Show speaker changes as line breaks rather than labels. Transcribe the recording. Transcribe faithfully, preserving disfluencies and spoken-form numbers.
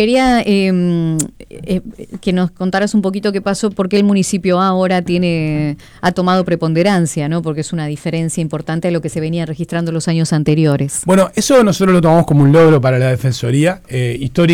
Quería eh, eh, que nos contaras un poquito qué pasó, por qué el municipio ahora tiene ha tomado preponderancia, ¿no? Porque es una diferencia importante a lo que se venía registrando los años anteriores.
Bueno, eso nosotros lo tomamos como un logro para la Defensoría. Eh, histórico